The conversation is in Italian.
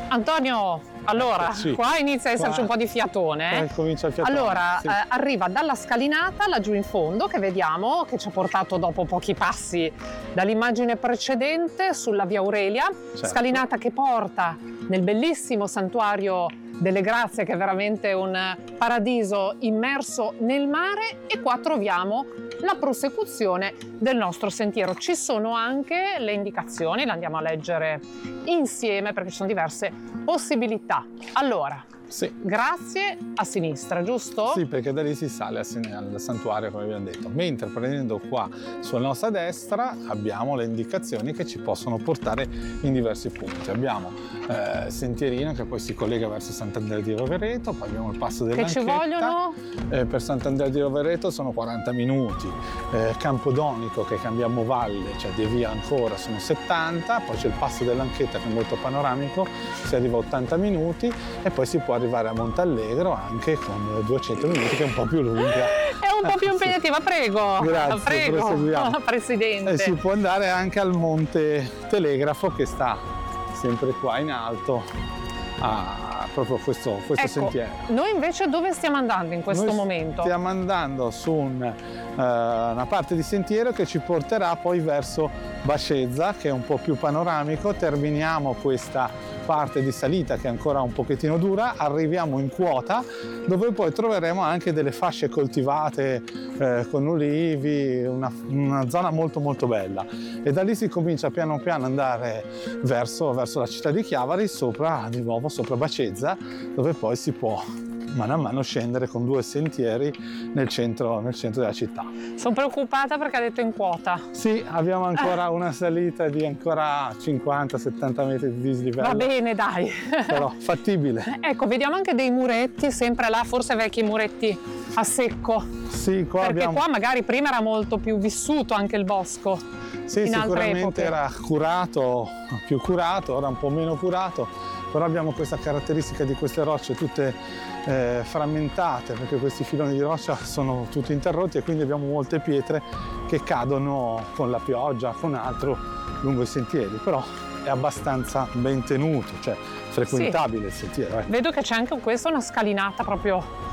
Antonio, allora, Sì. qua inizia a esserci un po' di fiatone. Comincia il fiatone. Allora, sì. arriva dalla scalinata laggiù in fondo, che vediamo, che ci ha portato dopo pochi passi dall'immagine precedente sulla via Aurelia. Certo. Scalinata che porta nel bellissimo santuario delle Grazie, che è veramente un paradiso immerso nel mare, e qua troviamo la prosecuzione del nostro sentiero. Ci sono anche le indicazioni, le andiamo a leggere insieme perché ci sono diverse possibilità. Allora, Sì. Grazie a sinistra, giusto? Sì, perché da lì si sale al santuario, come abbiamo detto. Mentre prendendo qua sulla nostra destra abbiamo le indicazioni che ci possono portare in diversi punti. Abbiamo sentierino che poi si collega verso Sant'Andrea di Rovereto, poi abbiamo il passo dell'Anchetta. Che ci vogliono? Per Sant'Andrea di Rovereto sono 40 minuti. Campodonico, che cambiamo valle, cioè di via ancora, sono 70. Poi c'è il passo dell'Anchetta, che è molto panoramico, si arriva a 80 minuti, e poi si può arrivare a Montallegro anche con 200 minuti, che è un po' più lunga. È un po' più impegnativa, prego. Grazie, prego, proseguiamo. Presidente. E si può andare anche al Monte Telegrafo, che sta sempre qua in alto, a proprio questo Ecco, sentiero. noi invece dove stiamo andando in questo Noi momento? Stiamo andando su una parte di sentiero che ci porterà poi verso Bascezza, che è un po' più panoramico. Terminiamo questa parte di salita che è ancora un pochettino dura, arriviamo in quota, dove poi troveremo anche delle fasce coltivate con ulivi, una zona molto molto bella, e da lì si comincia piano piano ad andare verso la città di Chiavari, di nuovo sopra Bascezza, dove poi si può mano a mano scendere con 2 sentieri nel centro della città. Sono preoccupata perché ha detto in quota. Sì, abbiamo ancora una salita di ancora 50-70 metri di dislivello. Va bene, dai. Però fattibile. Ecco, vediamo anche dei muretti, sempre là, forse vecchi muretti a secco. Sì, qua Perché abbiamo... qua magari prima era molto più vissuto anche il bosco. Sì, in altre sicuramente epoche. era più curato, ora un po' meno curato, però abbiamo questa caratteristica di queste rocce tutte frammentate, perché questi filoni di roccia sono tutti interrotti, e quindi abbiamo molte pietre che cadono con la pioggia, con altro, lungo i sentieri, però è abbastanza ben tenuto, cioè frequentabile il sentiero. Vedo che c'è anche questa una scalinata proprio